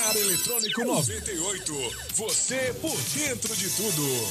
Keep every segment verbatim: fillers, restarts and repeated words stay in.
Placar Eletrônico noventa e oito. Você por dentro de tudo.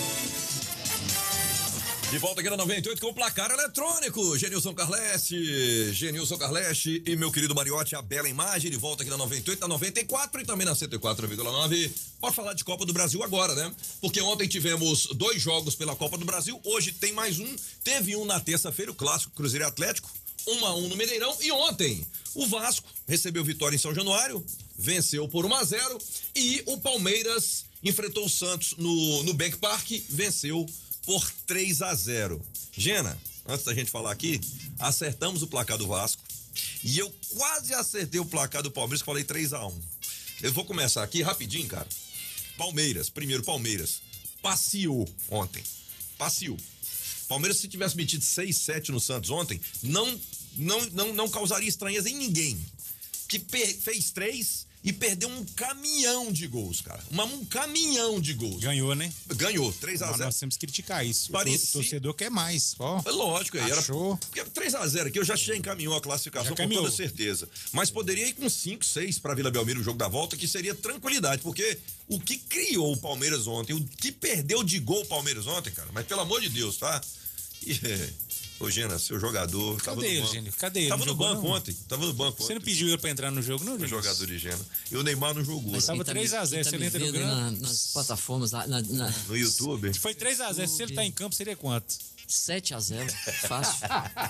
De volta aqui na noventa e oito com o Placar Eletrônico. Genilson Carleste, Genilson Carleste e meu querido Mariotti, a bela imagem. De volta aqui na noventa e oito, na noventa e quatro e também na cento e quatro vírgula nove. Pode falar de Copa do Brasil agora, né? Porque ontem tivemos dois jogos pela Copa do Brasil. Hoje tem mais um. Teve um na terça-feira, o clássico Cruzeiro e Atlético. um a um no Mineirão. E ontem, o Vasco recebeu vitória em São Januário, venceu por um a zero. E o Palmeiras enfrentou o Santos no, no Bank Park, venceu por três a zero. Gena, antes da gente falar aqui, acertamos o placar do Vasco e eu quase acertei o placar do Palmeiras, que falei três a um. Eu vou começar aqui rapidinho, cara. Palmeiras, primeiro Palmeiras, passeou ontem, passeou. Palmeiras, se tivesse metido seis a sete no Santos ontem, não, não, não, não causaria estranheza em ninguém. Que per, fez três e perdeu um caminhão de gols, cara. Uma, um caminhão de gols. Ganhou, né? Ganhou, três a zero. Mas nós temos que criticar isso. Parecia... O torcedor quer mais. Ó. Lógico, aí achou. Era... Porque três a zero aqui, eu já já encaminhou a classificação com toda certeza. Mas poderia ir com cinco, seis para Vila Belmiro no jogo da volta, que seria tranquilidade, porque o que criou o Palmeiras ontem, o que perdeu de gol o Palmeiras ontem, cara, mas pelo amor de Deus, tá? E... Ô, Gena, seu jogador... Cadê tava ele, no banco. Gênio? Cadê ele? Tava no banco não? ontem. Tava no banco Você ontem. não pediu ele pra entrar no jogo, não, O Gênio? jogador de Gena. E o Neymar não jogou. Mas né? tava três a zero, tá se ele entra no na, grande. nas plataformas, na, na, na... No YouTube. Se foi três a zero, se ele tá em campo, seria quanto? sete a zero, fácil.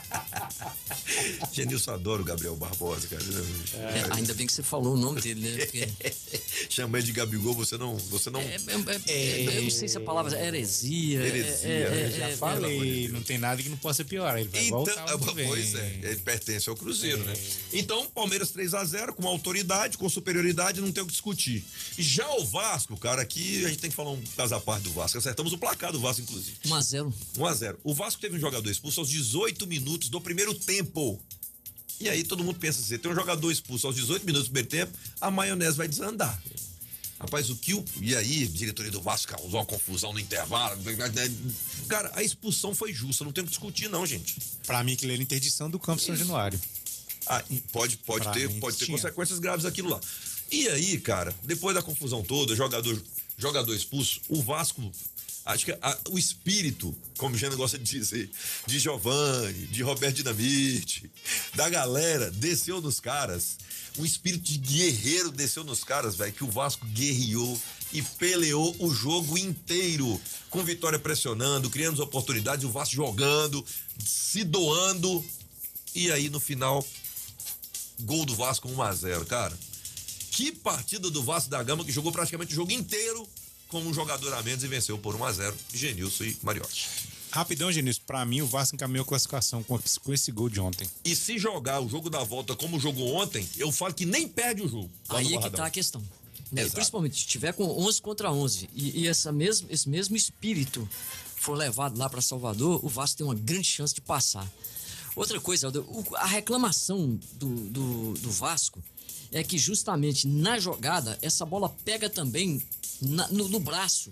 Genilson adora o Gabriel Barbosa, cara. É, ainda bem que você falou o nome dele, né? Porque... Chamei de Gabigol, você não... Você não... É, é, é, eu não sei se a palavra é heresia. Heresia, é, eu é, Já é, falei, é, não tem nada que não possa piorar. Ele vai Então, voltar ano que vem. pois é, ele pertence ao Cruzeiro, é. né? Então, Palmeiras três a zero, com autoridade, com superioridade, não tem o que discutir. Já o Vasco, cara, aqui a gente tem que falar um caso à parte do Vasco. Acertamos o placar do Vasco, inclusive. um a zero. um a zero. O Vasco teve um jogador expulso aos dezoito minutos do primeiro tempo. E aí todo mundo pensa assim, tem um jogador expulso aos dezoito minutos do primeiro tempo, a maionese vai desandar. Rapaz, o que o... E aí, a diretoria do Vasco causou uma confusão no intervalo. Cara, a expulsão foi justa, não tem o que discutir não, gente. Pra mim, que ele era interdição do campo São Januário. Ah, pode, pode ter, pode ter consequências graves aquilo lá. E aí, cara, depois da confusão toda, jogador, jogador expulso, o Vasco... Acho que a, o espírito, como o Gena gosta de dizer, de Giovani, de Roberto Dinamite, da galera, desceu nos caras. Um espírito de guerreiro desceu nos caras, velho, que o Vasco guerreou e peleou o jogo inteiro, com vitória pressionando, criando oportunidades, o Vasco jogando, se doando. E aí, no final, gol do Vasco um a zero, cara. Que partida do Vasco da Gama, que jogou praticamente o jogo inteiro com um jogador a menos e venceu por um a zero, Genilson e Mariotti. Rapidão, Genilson, pra mim o Vasco encaminhou a classificação com, com esse gol de ontem. E se jogar o jogo da volta como jogou ontem, eu falo que nem perde o jogo. Aí é que tá a questão. Né? Principalmente, se tiver com onze contra onze e, e essa mesmo, esse mesmo espírito for levado lá pra Salvador, o Vasco tem uma grande chance de passar. Outra coisa, a reclamação do, do, do Vasco é que justamente na jogada, essa bola pega também Na, no, no braço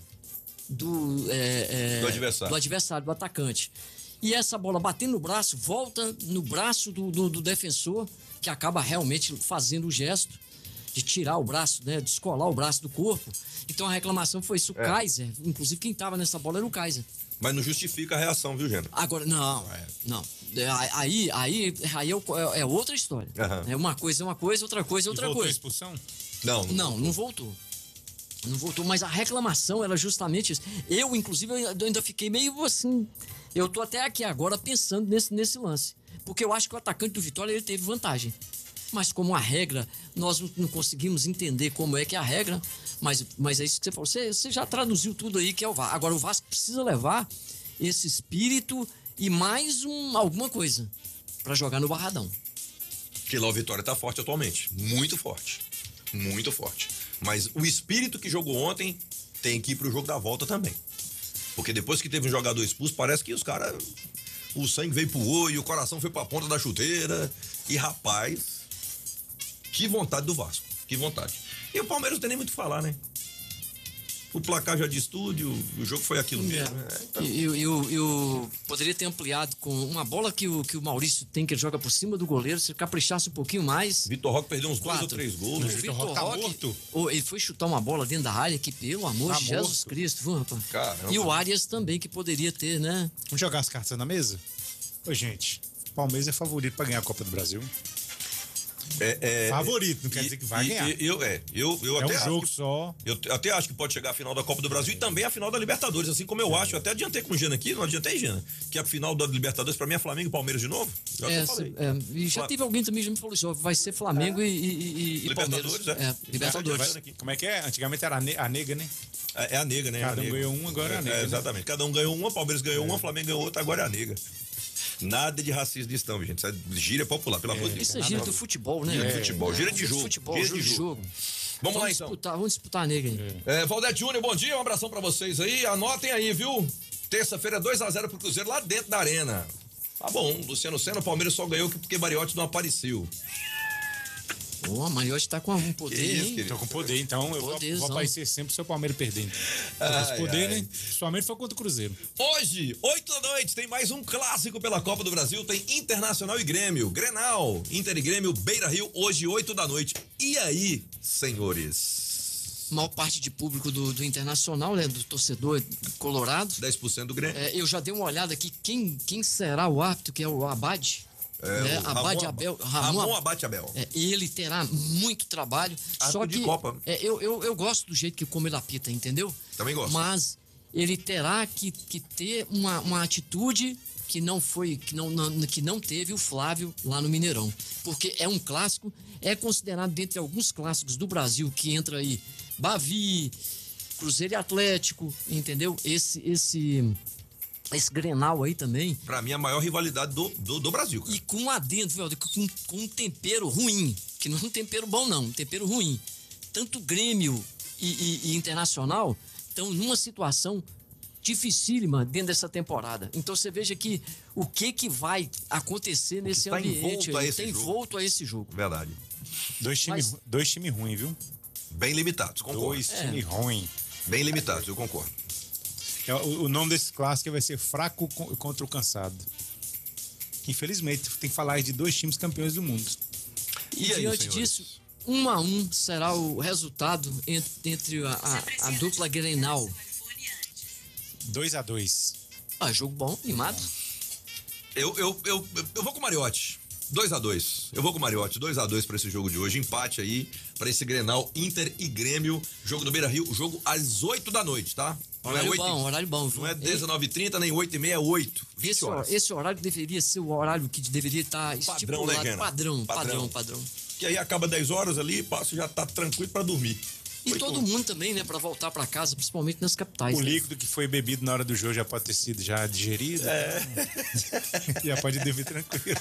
do, é, é, do adversário. do adversário, do atacante. E essa bola batendo no braço, volta no braço do, do, do defensor, que acaba realmente fazendo o gesto de tirar o braço, né, descolar o braço do corpo. Então a reclamação foi isso, o é. Kaiser, inclusive quem tava nessa bola era o Kaiser. Mas não justifica a reação, viu, Gena? Agora, não, é. não. Aí, aí, aí é, é outra história. Uhum. É uma coisa é uma coisa, outra coisa é outra e voltou coisa. A expulsão? Não, não, não, não voltou. Não voltou, mas a reclamação era justamente isso. Eu, inclusive, eu ainda fiquei meio assim... Eu tô até aqui agora pensando nesse, nesse lance. Porque eu acho que o atacante do Vitória, ele teve vantagem. Mas como a regra, nós não, não conseguimos entender como é que é a regra. Mas, mas é isso que você falou. Você, você já traduziu tudo aí que é o Vasco. Agora o Vasco precisa levar esse espírito e mais um, alguma coisa para jogar no Barradão. Que lá o Vitória tá forte atualmente. Muito forte. Muito forte. Mas o espírito que jogou ontem tem que ir pro jogo da volta também. Porque depois que teve um jogador expulso, parece que os caras... O sangue veio pro olho, o coração foi pra ponta da chuteira. E, rapaz, que vontade do Vasco. Que vontade. E o Palmeiras não tem nem muito o que falar, né? o placar já de estúdio, o jogo foi aquilo mesmo. É, então... E eu, eu, eu poderia ter ampliado com uma bola que o, que o Maurício tem, que ele joga por cima do goleiro, se ele caprichasse um pouquinho mais. Vitor Roque perdeu uns Quatro. dois ou três gols. O né? Vitor Roque tá Roque, morto. ô, ele foi chutar uma bola dentro da área que, pelo amor Tá de Jesus morto. Cristo, viu, rapaz? Caramba. E o Arias também, que poderia ter, né? Vamos jogar as cartas na mesa? Ô, gente, o Palmeiras é favorito pra ganhar a Copa do Brasil. É, é, Favorito, não quer e- dizer que vai e- ganhar. e- Eu, é, eu, eu É até um acho jogo que- só. Eu t- até acho que pode chegar a final da Copa do Brasil e também a final da Libertadores, assim como eu acho. Eu até adiantei com o Gena aqui, não adiantei, Gena, que a final da Libertadores pra mim é Flamengo e Palmeiras de novo. Já É, até falei. é, e já Fla- teve alguém também que me falou isso, ó, vai ser Flamengo e, e, e- e Libertadores, Palmeiras. é. É, Libertadores. Vai- Como é que é? Antigamente era a, ne- a nega, né? É, é a nega, né? Cada a um nega. ganhou um, agora é a nega, É, né? exatamente. Cada um ganhou uma, Palmeiras ganhou uma, Flamengo ganhou outra, agora é a nega. Nada de racismo disso, não, gente. Isso é gíria popular, pelo amor de Deus. Isso é gíria do futebol, né? Gíria de futebol, gíria de jogo, Futebol, gíria jogo de de jogo. jogo. Vamos lá, então. Disputar, vamos disputar a nega aí. É, Valdete Júnior, bom dia, um abração pra vocês aí. Anotem aí, viu? Terça-feira, dois a zero pro Cruzeiro lá dentro da arena. Tá bom, Luciano Senna, o Palmeiras só ganhou porque Mariotti não apareceu. Pô, a Mariotti tá com um poder, Que isso, hein? querido? Tô com poder, então eu vou, Poderzão. vou aparecer sempre se o Palmeiras perder. Então. Tô com esse Ai, poder, ai. né? Somente foi contra o Cruzeiro. Hoje, oito da noite, tem mais um clássico pela Copa do Brasil. Tem Internacional e Grêmio. Grenal, Inter e Grêmio, Beira Rio, hoje, oito da noite. E aí, senhores? Maior parte de público do, do Internacional, né? Do torcedor colorado. dez por cento do Grêmio. É, eu já dei uma olhada aqui, quem, quem será o árbitro, que é o Abade? É, né? o Abade Ramon- Abel. Ramon Ramon, Abate Abel. é, ele terá muito trabalho. Árbitro Só de que Copa. é, eu, eu, eu gosto do jeito que como ele apita, entendeu? Também gosto. Mas ele terá que, que ter uma, uma atitude que não foi, que não, não, que não teve o Flávio lá no Mineirão. Porque é um clássico, é considerado dentre alguns clássicos do Brasil que entra aí Bavi, Cruzeiro e Atlético, entendeu? Esse, esse, esse Grenal aí também. Pra mim, a maior rivalidade do, do, do Brasil, cara. E com um adendo, viu, com, com um tempero ruim, que não é um tempero bom não, um tempero ruim. Tanto Grêmio e, e, e Internacional estão numa situação dificílima dentro dessa temporada. Então você veja que o que que vai acontecer nesse tá ambiente envolto a aí, esse tem jogo. volto a esse jogo. Verdade. Dois times Mas- dois time ruins, viu? Bem limitados, concordo. Dois É. times ruins. Bem limitados, eu concordo. É, O, o nome desse clássico vai ser Fraco co- contra o Cansado. Infelizmente, tem que falar de dois times campeões do mundo. E, E aí, diante senhores? disso, um a um será o resultado entre, entre a, a, a dupla Grenal. dois a dois. Ah, jogo bom, animado. Eu, eu, eu, eu vou com o Mariotti. dois a dois. Eu vou com o Mariotti. dois a dois pra esse jogo de hoje. Empate aí pra esse Grenal Inter e Grêmio. Jogo do Beira Rio. Jogo às oito da noite, tá? Não Horário é oito, bom, horário bom. viu? Não é dezenove e trinta, nem oito e meia, é oito. vinte Esse, horas. esse horário deveria ser o horário que deveria estar Padrão, estipulado. né, Gena? Padrão, Padrão. padrão, padrão. Que aí acaba dez horas ali, passo já tá tranquilo pra dormir. E Oito todo horas. mundo também, né, pra voltar pra casa, principalmente nas capitais. O né? líquido que foi bebido na hora do jogo já pode ter sido já digerido. É. já pode dormir tranquilo.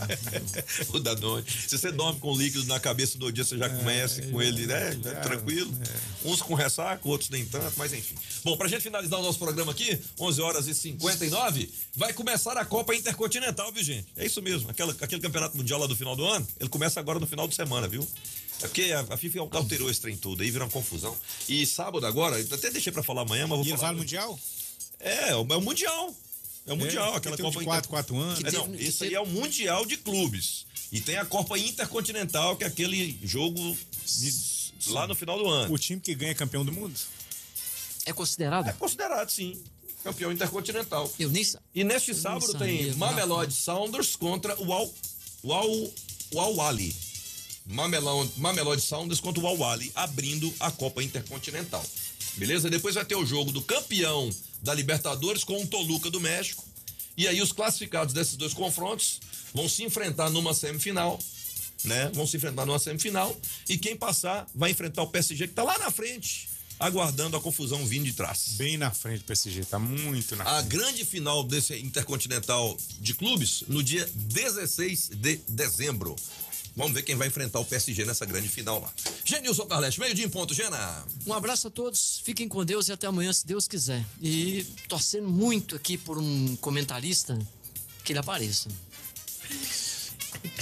O Danone. Se você dorme com líquido na cabeça do dia, você já começa com ele, né? já, Tranquilo. Uns com ressaca, outros nem tanto, mas enfim. Bom, pra gente finalizar o nosso programa aqui, onze horas e cinquenta e nove, vai começar a Copa Intercontinental, viu, gente? É isso mesmo. Aquela, aquele campeonato mundial lá do final do ano, ele começa agora no final de semana, viu? É porque a, a FIFA alterou esse trem todo, aí vira uma confusão. E sábado agora, eu até deixei pra falar amanhã, mas vou E ele falar. vale mundial? É, é o é o Mundial. É o Mundial, aquela tem um Copa de Inter- quatro, quatro anos. É, não, teve- esse aí teve- é o Mundial de Clubes. E tem a Copa Intercontinental, que é aquele jogo de- lá no final do ano. O time que ganha é campeão do mundo? É considerado? É considerado, sim, campeão intercontinental. Eu nem sa- E neste Eu nem sábado sabia, tem Rafa. Mamelodi Sounders contra o Al, o Al, o Al Ahly. Mamelão- Mamelodi Sounders contra o Al Ahly, abrindo a Copa Intercontinental. Beleza? Depois vai ter o jogo do campeão da Libertadores com o Toluca do México. E aí os classificados desses dois confrontos vão se enfrentar numa semifinal, né? Vão se enfrentar numa semifinal e quem passar vai enfrentar o P S G que tá lá na frente, aguardando a confusão vindo de trás. Bem na frente do P S G, tá muito na A frente. grande final desse Intercontinental de clubes no dia dezesseis de dezembro. Vamos ver quem vai enfrentar o P S G nessa grande final lá. Genilson Carlete, meio dia em ponto, Gena. Um abraço a todos, fiquem com Deus e até amanhã, se Deus quiser. E torcendo muito aqui por um comentarista que ele apareça.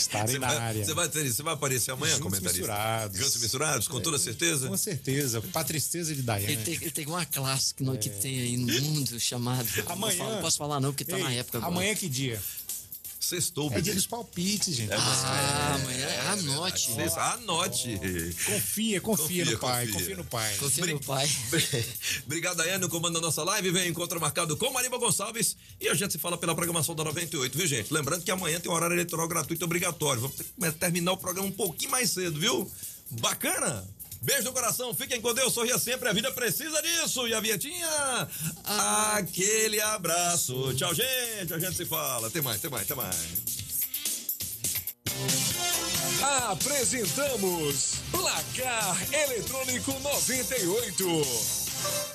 Estarem Você na vai, área. você vai, ter- você vai aparecer amanhã, Juntos comentarista? misturados. Juntos misturados, com toda certeza. Com certeza. Pra tristeza de Daiane. Ele tem, ele tem uma classe que, não, que tem aí no mundo chamado. Amanhã- Não, falo- não posso falar, não, porque tá Ei, na época agora. Amanhã é que dia? Sextou, É bebê. dia dos palpites, gente. Ah, amanhã. Anote. Sexta- Anote. Confia, confia, Confia, no pai. confia. Confia no pai. Confia no pai. Obrigado, Daiane, no comando da nossa live. Vem encontro marcado com Mariba Gonçalves. E a gente se fala pela programação da noventa e oito, viu, gente? Lembrando que amanhã tem um horário eleitoral gratuito obrigatório. Vamos ter que terminar o programa um pouquinho mais cedo, viu? Bacana? Beijo no coração, fiquem com Deus, sorria sempre, a vida precisa disso. E a vinhetinha? Aquele abraço. Tchau, gente, a gente se fala. Até mais, até mais, até mais. Apresentamos Placar Eletrônico noventa e oito.